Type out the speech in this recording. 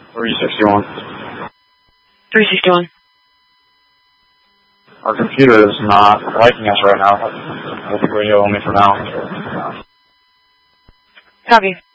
361. 361. Our computer is not liking us right now. We'll be radio only for now. Copy.